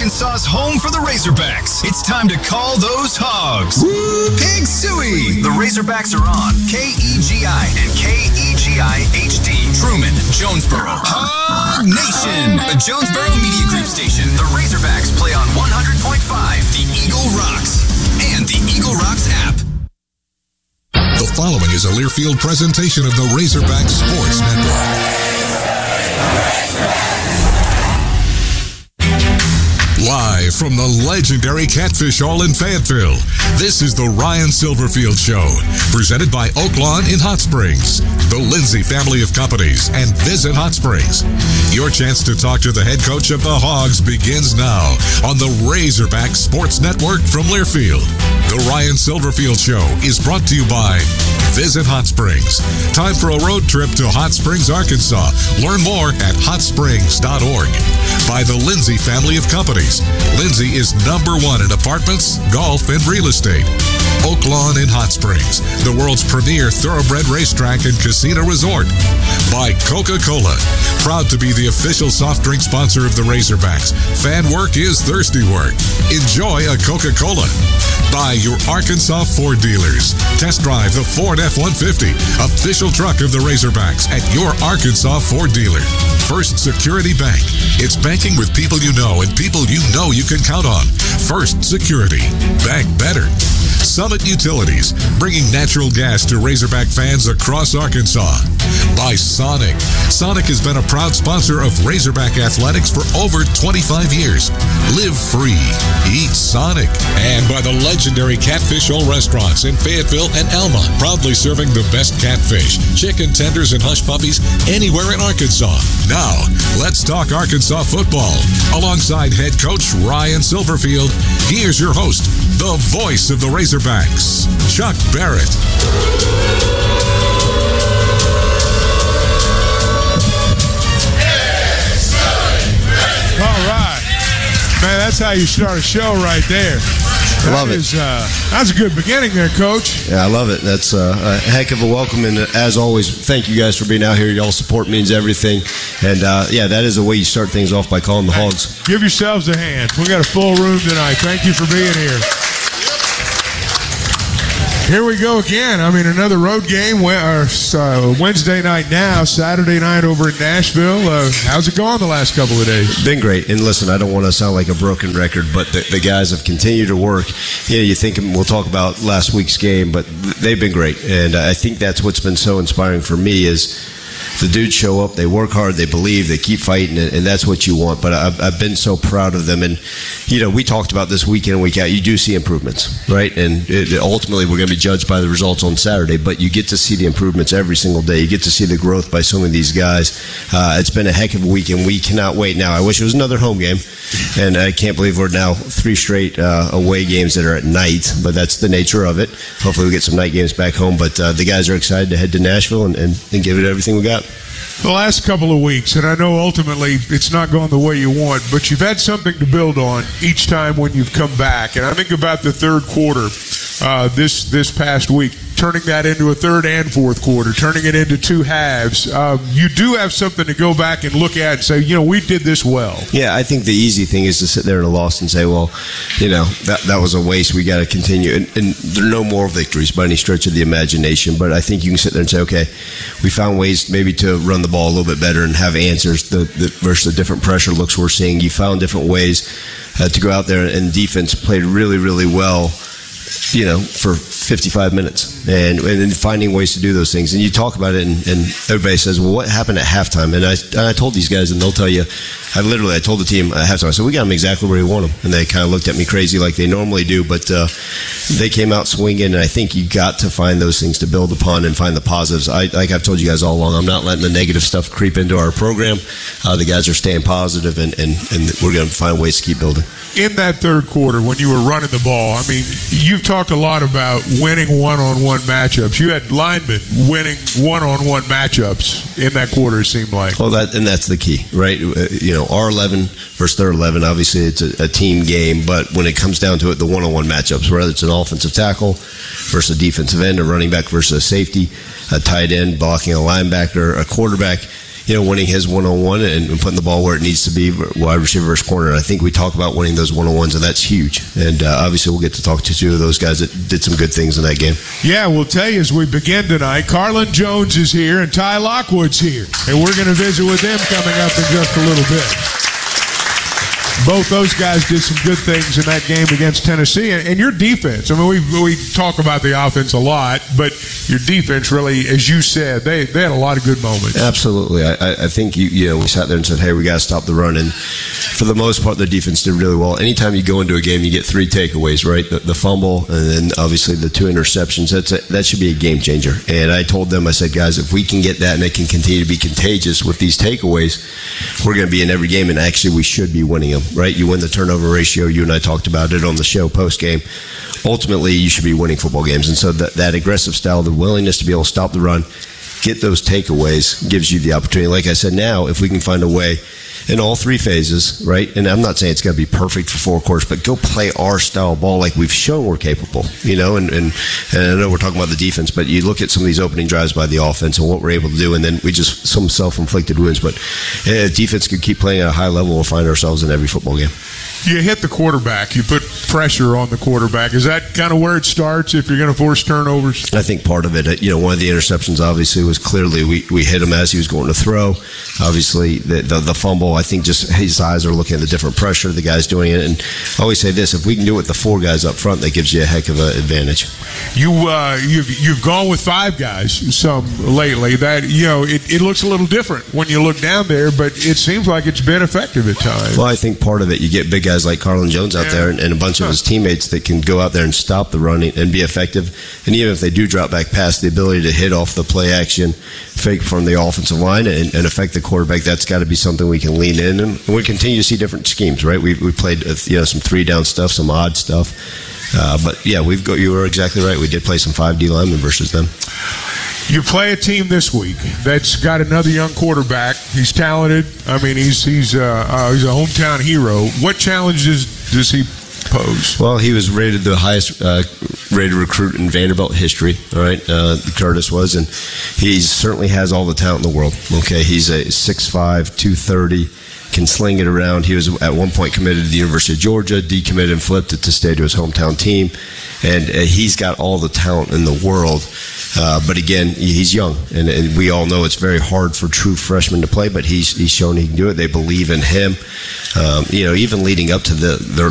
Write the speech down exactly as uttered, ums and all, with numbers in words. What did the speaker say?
Arkansas's home for the Razorbacks. It's time to call those hogs. Woo, Pig Suey! The Razorbacks are on K E G I and K E G I H D. Truman, Jonesboro. Hog Nation! A Jonesboro Media Group station. The Razorbacks play on one hundred point five. The Eagle Rocks. And the Eagle Rocks app. The following is a Learfield presentation of the Razorback Sports Network. Live from the legendary Catfish Hall in Fayetteville, this is the Ryan Silverfield Show, presented by Oaklawn in Hot Springs, the Lindsay family of companies, and Visit Hot Springs. Your chance to talk to the head coach of the Hogs begins now on the Razorback Sports Network from Learfield. The Ryan Silverfield Show is brought to you by Visit Hot Springs. Time for a road trip to Hot Springs, Arkansas. Learn more at hot springs dot org. By the Lindsay family of companies. Lindsay is number one in apartments, golf, and real estate. Oaklawn in Hot Springs, the world's premier thoroughbred racetrack and casino resort. By Coca-Cola, proud to be the official soft drink sponsor of the Razorbacks. Fan work is thirsty work. Enjoy a Coca-Cola. By your Arkansas Ford dealers. Test drive the Ford F one fifty, official truck of the Razorbacks at your Arkansas Ford dealer. First Security Bank. It's banking with people you know and people you know you can count on. First Security. Bank better. Summit Utilities, bringing natural gas to Razorback fans across Arkansas. By Sonic. Sonic has been a proud sponsor of Razorback Athletics for over twenty-five years. Live free. Eat Sonic. And by the legendary Catfish Hole restaurants in Fayetteville and Alma, proudly serving the best catfish, chicken tenders, and hush puppies anywhere in Arkansas. Now, let's talk Arkansas football. Alongside head coach Ryan Silverfield, here's your host, the voice of the Razorbacks, Chuck Barrett. All right. Man, that's how you start a show right there. That love is, it. Uh, that's a good beginning there, Coach. Yeah, I love it. That's uh, a heck of a welcome. And as always, thank you guys for being out here. Y'all support means everything. And, uh, yeah, that is the way you start things off by calling the Hogs. Give yourselves a hand. We got a full room tonight. Thank you for being here. Here we go again. I mean, another road game. Uh, Wednesday night now, Saturday night over in Nashville. Uh, how's it going the last couple of days? Been great. And listen, I don't want to sound like a broken record, but the, the guys have continued to work. You know, you think we'll talk about last week's game, but they've been great. And I think that's what's been so inspiring for me is the dudes show up, they work hard, they believe, they keep fighting, and that's what you want. But I've, I've been so proud of them. And, you know, we talked about this week in and week out. You do see improvements, right? And it, ultimately, we're going to be judged by the results on Saturday, but you get to see the improvements every single day. You get to see the growth by so many of these guys. Uh, it's been a heck of a week, and we cannot wait now. I wish it was another home game, and I can't believe we're now three straight uh, away games that are at night, but that's the nature of it. Hopefully we get some night games back home, but uh, the guys are excited to head to Nashville and, and, and give it everything we got. The last couple of weeks, and I know ultimately it's not going the way you want, but you've had something to build on each time when you've come back. And I think about the third quarter uh, this this past week, turning that into a third and fourth quarter, turning it into two halves. Um, you do have something to go back and look at and say, you know, we did this well. Yeah, I think the easy thing is to sit there in a loss and say, well, you know, that that was a waste. We got to continue. And, and there are no more victories by any stretch of the imagination. But I think you can sit there and say, okay, we found ways maybe to run the ball a little bit better and have answers the, the, versus the different pressure looks we're seeing. You found different ways uh, to go out there, and defense played really, really well, you know, for fifty-five minutes, and and finding ways to do those things. And you talk about it, and, and everybody says, well, what happened at halftime? And I and I told these guys, and they'll tell you, I literally, I told the team at halftime, I said, we got them exactly where we want them. And they kind of looked at me crazy like they normally do, but uh, they came out swinging, and I think you got to find those things to build upon and find the positives. I, like I've told you guys all along, I'm not letting the negative stuff creep into our program. Uh, the guys are staying positive, and, and, and we're going to find ways to keep building. In that third quarter, when you were running the ball, I mean, you've talked a lot about winning one-on-one matchups. You had linemen winning one-on-one matchups in that quarter, it seemed like. Well, that and that's the key, right? You know, our eleven versus their eleven, obviously it's a, a team game, but when it comes down to it, the one-on-one matchups, whether it's an offensive tackle versus a defensive end, a running back versus a safety, a tight end blocking a linebacker, a quarterback, you know, winning his one-on-one and, and putting the ball where it needs to be, wide receiver versus corner. And I think we talk about winning those one-on-ones, and that's huge. And uh, obviously we'll get to talk to two of those guys that did some good things in that game. Yeah, we'll tell you as we begin tonight, Carlin Jones is here and Ty Lockwood's here. And we're going to visit with them coming up in just a little bit. Both those guys did some good things in that game against Tennessee. And, and your defense, I mean, we we talk about the offense a lot, but your defense really, as you said, they, they had a lot of good moments. Absolutely. I, I think, you, you know, we sat there and said, hey, we got to stop the run. And for the most part, the defense did really well. Anytime you go into a game, you get three takeaways, right? The, the fumble and then obviously the two interceptions. That's a, that should be a game changer. And I told them, I said, guys, if we can get that and they can continue to be contagious with these takeaways, we're going to be in every game. And actually, we should be winning them. Right, you win the turnover ratio. You and I talked about it on the show post game. Ultimately, you should be winning football games, and so that, that aggressive style, the willingness to be able to stop the run, get those takeaways, gives you the opportunity. Like I said, now if we can find a way in all three phases, right? And I'm not saying it's going to be perfect for four quarters, but go play our style ball like we've shown we're capable, you know. And, and and I know we're talking about the defense, but you look at some of these opening drives by the offense and what we're able to do, and then we just some self-inflicted wounds. But if defense could keep playing at a high level, we'll find ourselves in every football game. You hit the quarterback. You put pressure on the quarterback. Is that kind of where it starts if you're going to force turnovers? I think part of it, you know, one of the interceptions obviously was clearly we, we hit him as he was going to throw. Obviously, the, the the fumble, I think just his eyes are looking at the different pressure, the guy's doing it. And I always say this, if we can do it with the four guys up front, that gives you a heck of an advantage. You, uh, you've, you've gone with five guys some lately. That, you know, it, it looks a little different when you look down there, but it seems like it's been effective at times. Well, I think part of it, you get big guys like Carlin Jones out yeah. there and, and a bunch of his teammates that can go out there and stop the run and be effective. And even if they do drop back past, the ability to hit off the play action, fake from the offensive line and, and affect the quarterback, that's got to be something we can lean in. And we continue to see different schemes, right? We we played you know some three down stuff, some odd stuff. Uh, but yeah, we've got. You were exactly right. We did play some five D linemen versus them. You play a team this week that's got another young quarterback. He's talented. I mean, he's he's uh, uh, he's a hometown hero. What challenges does he pose? Well, he was rated the highest uh, rated recruit in Vanderbilt history. All right, uh, Curtis was, and he certainly has all the talent in the world. Okay, he's a six five, two thirty. Can sling it around. He was at one point committed to the University of Georgia, decommitted and flipped it to stay to his hometown team, and uh, he's got all the talent in the world. Uh, but again, he's young, and, and we all know it's very hard for true freshmen to play. But he's he's shown he can do it. They believe in him. Um, you know, even leading up to the their